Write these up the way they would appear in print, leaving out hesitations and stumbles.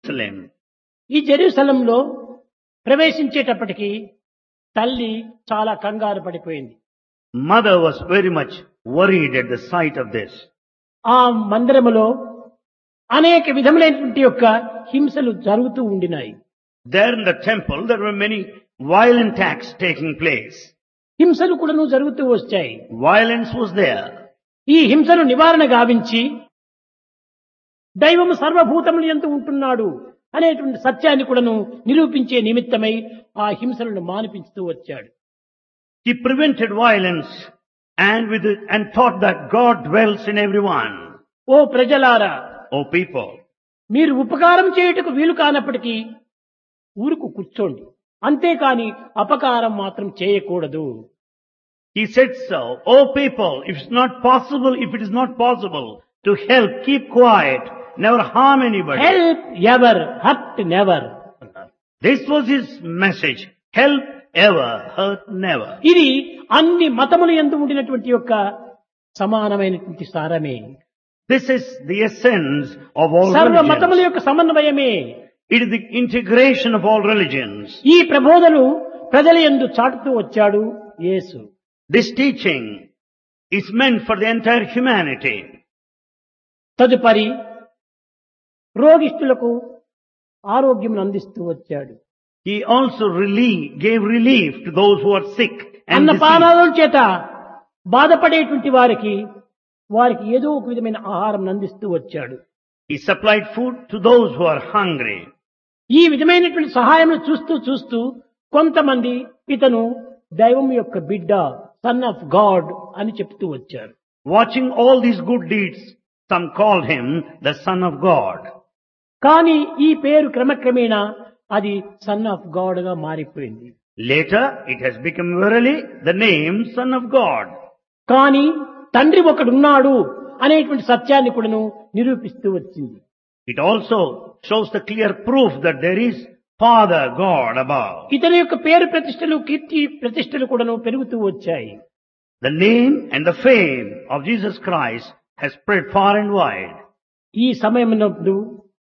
Jerusalem. ఈ జెరూసలంలో ప్రవేశించేటప్పటికి తల్లి చాలా కంగారు పడిపోయింది. Mother was very much worried at the sight of this. ఆ మందిరములో అనేక విధములైనటువంటి యొక్క హింసలు జరుగుతూ ఉండినాయి. There in the temple, there were many violent acts taking place. హింసలు కూడాను జరుగుతూ వచ్చాయి. Violence was there. ఈ హింసను నివారణ గావించి దైవము సర్వభూతములు యందు ఉంటున్నాడు అనేటువంటి సత్యాన్ని కూడాను నిరూపించే నిమిత్తమై ఆ హింసలను మానిపించుతూ వచ్చాడు. He prevented violence and taught that God dwells in everyone. ఓ ప్రజలారా, O people, మీరు ఉపకారం చేయుటకు వీలు కానప్పటికీ ఊరుకు కూర్చోండి, అంతేకాని అపకారం మాత్రం చేయకూడదు. he said so. O people, if it is not possible to help, keep quiet, never harm anybody. Help ever, hurt never. This was his message. Help ever, hurt never. ఇది అన్ని మతముల యందు ఉండినటువంటి యొక్క సమానమైనటువంటి సారమే. This is the essence of all సర్వ మతముల religions. యొక్క సమన్వయమే. It is the integration of all religions. ఈ ప్రబోధలు ప్రజల యందు చాటుతూ వచ్చాడు యేసు. This teaching is meant for the entire humanity. తదుపరి రోగిష్ఠులకు ఆరోగ్యం అందిస్తూ వచ్చాడు. He also gave relief to those who are sick and diseased. అన్నపానాదుల చేత బాధపడేటువంటి వారికి ఏదో ఒక విధమైన ఆహారం అందిస్తూ వచ్చాడు. He supplied food to those who are hungry. ఈ విధమైనటువంటి సహాయం చూస్తూ కొంతమంది ఇతను దైవం యొక్క బిడ్డ, సన్ ఆఫ్ గాడ్ అని చెప్తూ వచ్చారు. Watching all these good deeds, some called him the Son of God. కానీ ఈ పేరు క్రమక్రమేణా అది సన్ ఆఫ్ గాడ్ గా మారిపోయింది. Later, it has become verily the name Son of God. కానీ తండ్రి ఒకడున్నాడు అనేటువంటి సత్యాన్ని కూడాను నిరూపిస్తూ వచ్చింది. It also shows the clear proof that there is Father God above. ఇతని యొక్క పేరు ప్రతిష్టలు, కీర్తి ప్రతిష్టలు కూడాను పెరుగుతూ వచ్చాయి. The name and the fame of Jesus Christ has spread far and wide. ఈ సమయమునందు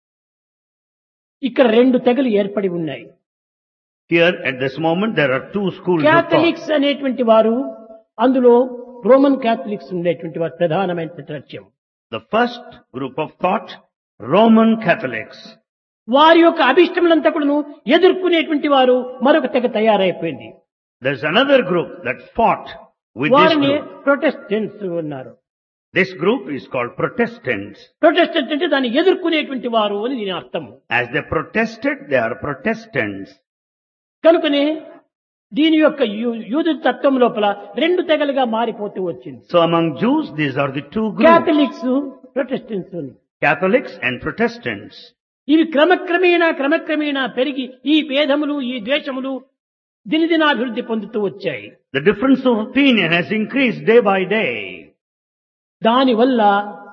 ఇక్కడ రెండు తెగలు ఏర్పడి ఉన్నాయి. Here at this moment there are two schools of thought. Catholics అనేటువంటి వారు, అందులో రోమన్ క్యాథలిక్స్ ఉండేటువంటి వారు ప్రధానమైన లక్ష్యం. The first group of thought, Roman Catholics. వారి యొక్క అభిష్టములంతా కూడాను ఎదుర్కొనేటువంటి వారు మరొక తెగ తయారైపోయింది. There's another group that fought with this వారిని group. ప్రొటెస్టెంట్స్ ఉన్నారు. This group is called Protestants. Protestant అంటే దాన్ని ఎదుర్కొనేటువంటి వారు అని దీని అర్థం. As they protested, they are Protestants. కనుకనే దీని యొక్క యూదు తత్వం లోపల రెండు తెగలుగా మారిపోతూ వచ్చింది. So among Jews, these are the two groups. Catholics, Protestants అని. Catholics and Protestants. ఇవి క్రమక్రమేణా పెరిగి ఈ భేదములు, ఈ ద్వేషములు దినదినాభివృద్ధి పొందుతూ వచ్చాయి. The difference of opinion has increased day by day. దానివల్ల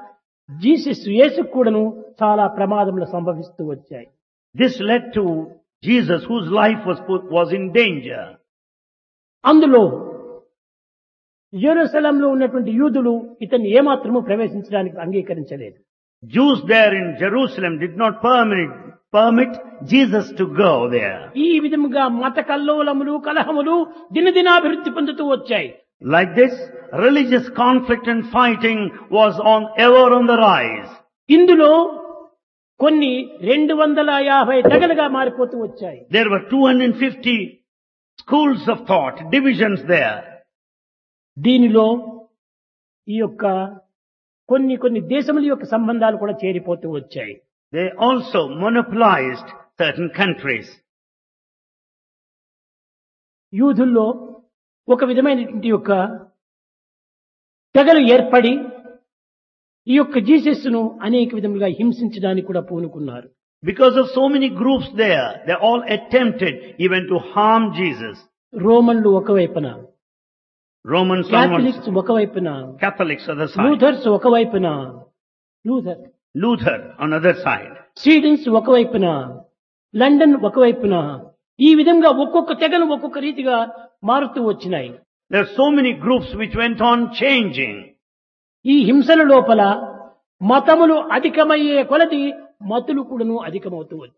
యేసు కూడాను చాలా ప్రమాదములు సంభవిస్తూ వచ్చాయి. This led to Jesus, whose life was in danger. అందులో యెరూషలేంలో ఉన్నటువంటి యూదులు ఇతన్ని ఏమాత్రము ప్రవేశించడానికి అంగీకరించలేదు. Jews there in Jerusalem did not permit Jesus to go there. ఈ విధముగా మత కల్లోలములు, కలహములు దినదినాభివృద్ధి పొందుతూ వచ్చాయి. Like this, religious conflict and fighting was ever on the rise. ఇందులో కొన్ని 250 తెగలుగా మారిపోతూ వచ్చాయి. There were 250 schools of thought, divisions there. దీనిలో ఈ యొక్క కొన్ని దేశముల యొక్క సంబంధాలు కూడా చేరిపోతూ వచ్చాయి. They also monopolized certain countries. యూదుల్లో ఒక విధమైనటువంటి యొక్క తెగలు ఏర్పడి ఈ యొక్క జీసస్ ను అనేక విధములుగా హింసించడానికి కూడా పూనుకున్నారు. Because of so many groups there, they all attempted even to harm Jesus. రోమన్లు ఒకవైపున, Romans, క్యాథలిక్స్ ఒకవైపున, Catholics other side, లూథర్స్ ఒకవైపున, Luther on other side, స్వీడన్స్ ఒకవైపున, లండన్ ఒకవైపున, ఈ విధంగా ఒక్కొక్క తెగలు ఒక్కొక్క రీతిగా మారుతూ వచ్చినాయి. there are so many groups which went on changing. ఈ హింసల లోపల మతములు అధికమయ్యే కొలది మతులు కూడాను అధికమవుతూ వచ్చాయి.